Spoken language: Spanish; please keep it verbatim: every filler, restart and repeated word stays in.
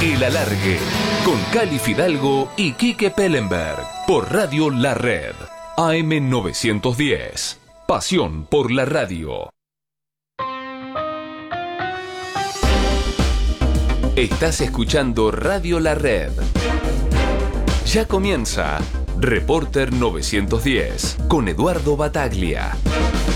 El Alargue, con Cali Fidalgo y Quique Pellenberg, por Radio La Red, A M novecientos diez. Pasión por la radio. Estás escuchando Radio La Red. Ya comienza Reporter novecientos diez con Eduardo Bataglia.